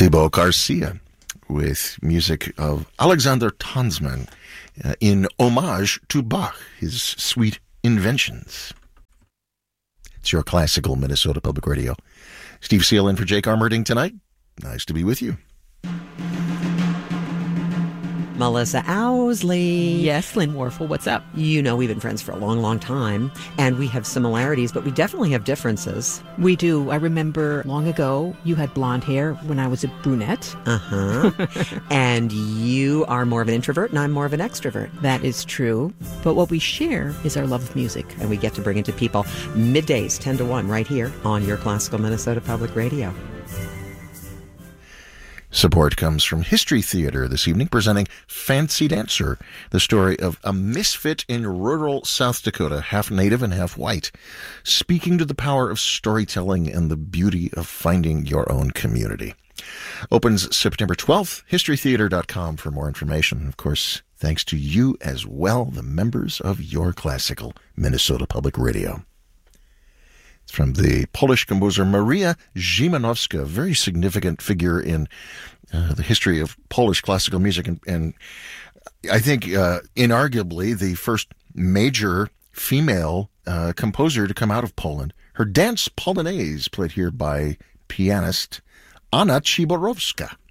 Thibaut Garcia with music of Alexander Tansman in homage to Bach, his sweet inventions. It's your classical Minnesota Public Radio. Steve Seal in for Jake Armerding tonight. Nice to be with you. Melissa Owsley. Yes, Lynn Warfel, what's up? You know, we've been friends for a long, long time, and we have similarities, but we definitely have differences. We do. I remember long ago, you had blonde hair when I was a brunette. And you are more of an introvert, and I'm more of an extrovert. That is true. But what we share is our love of music. And we get to bring it to people middays, 10 to 1, right here on your classical Minnesota Public Radio. Support comes from History Theater this evening, presenting Fancy Dancer, the story of a misfit in rural South Dakota, half native and half white, speaking to the power of storytelling and the beauty of finding your own community. Opens September 12th, historytheater.com for more information. Of course, thanks to you as well, the members of your classical Minnesota Public Radio. It's from the Polish composer Maria Szymanowska, a very significant figure in the history of Polish classical music, and I think inarguably the first major female composer to come out of Poland. Her dance Polonaise played here by pianist Anna Ciborowska.